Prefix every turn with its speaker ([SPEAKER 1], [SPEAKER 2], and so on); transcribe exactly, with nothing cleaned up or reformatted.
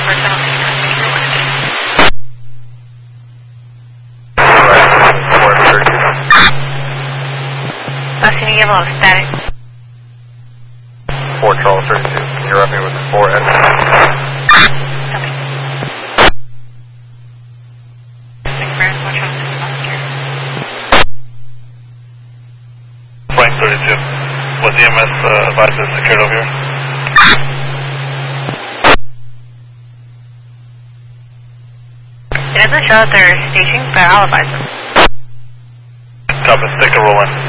[SPEAKER 1] Austin, you have a lot of static.
[SPEAKER 2] four Charles thirty-two, can you rep me with the four X?
[SPEAKER 1] Copy.
[SPEAKER 2] Frank thirty-two, was E M S uh, advised to secured over here?
[SPEAKER 1] It doesn't show that they're staging, but I'll advise them.
[SPEAKER 2] Copy, take a roll in.